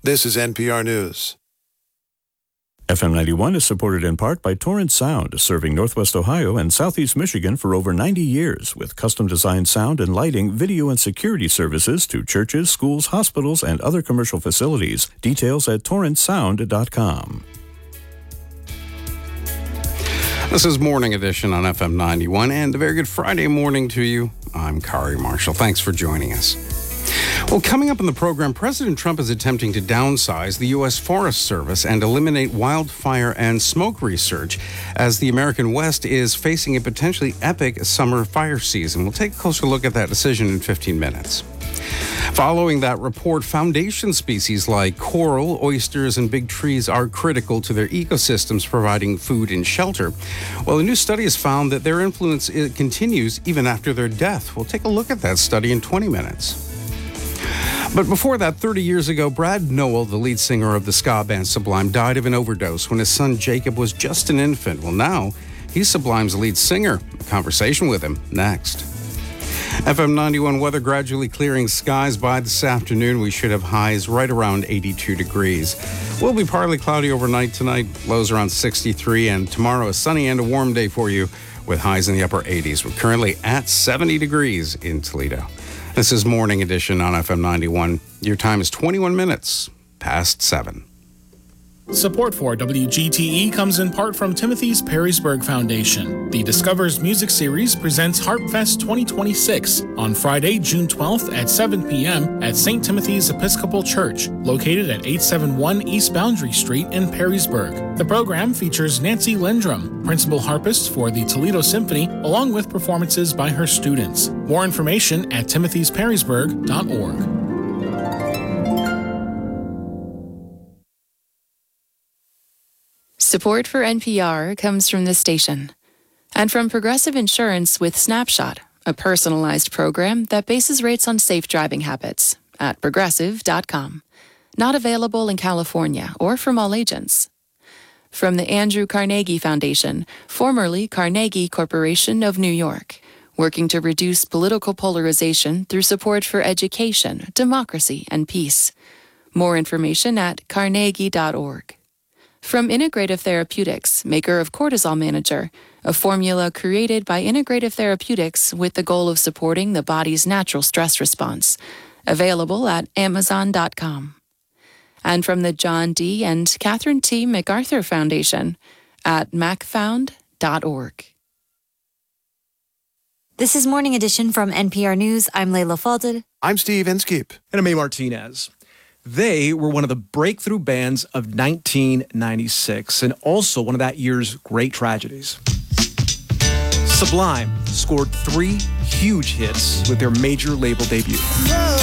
This is NPR News. FM 91 is supported in part by Torrent Sound, serving Northwest Ohio and Southeast Michigan for over 90 years with custom-designed sound and lighting, video and security services to churches, schools, hospitals, and other commercial facilities. Details at torrentsound.com. This is Morning Edition on FM 91, and a very good Friday morning to you. I'm Kari Marshall. Thanks for joining us. Well, coming up in the program, President Trump is attempting to downsize the U.S. Forest Service and eliminate wildfire and smoke research as the American West is facing a potentially epic summer fire season. We'll take a closer look at that decision in 15 minutes. Following that report, foundation species like coral, oysters, and big trees are critical to their ecosystems, providing food and shelter. Well, a new study has found that their influence continues even after their death. We'll take a look at that study in 20 minutes. But before that, 30 years ago, Brad Nowell, the lead singer of the ska band Sublime, died of an overdose when his son Jacob was just an infant. Well, now he's Sublime's lead singer. A conversation with him next. FM 91 weather gradually clearing skies by this afternoon. We should have highs right around 82 degrees. We'll be partly cloudy overnight tonight, lows around 63, and tomorrow a sunny and a warm day for you with highs in the upper 80s. We're currently at 70 degrees in Toledo. This is Morning Edition on FM 91. Your time is 21 minutes past 7. Support for WGTE comes in part from Timothy's Perrysburg Foundation. The Discovers Music Series presents HarpFest 2026 on Friday, June 12th at 7 p.m. at St. Timothy's Episcopal Church, located at 871 East Boundary Street in Perrysburg. The program features Nancy Lindrum, principal harpist for the Toledo Symphony, along with performances by her students. More information at timothysperrysburg.org. Support for NPR comes from this station and from Progressive Insurance with Snapshot, a personalized program that bases rates on safe driving habits at progressive.com. Not available in California or from all agents. From the Andrew Carnegie Foundation, formerly Carnegie Corporation of New York, working to reduce political polarization through support for education, democracy, and peace. More information at carnegie.org. From Integrative Therapeutics, maker of Cortisol Manager, a formula created by Integrative Therapeutics with the goal of supporting the body's natural stress response. Available at amazon.com. And from the John D. and Catherine T. MacArthur Foundation at macfound.org. This is Morning Edition from NPR News. I'm Layla Falded. I'm Steve Inskeep. And I'm A. Martinez. They were one of the breakthrough bands of 1996 and also one of that year's great tragedies. Sublime scored 3 huge hits with their major label debut.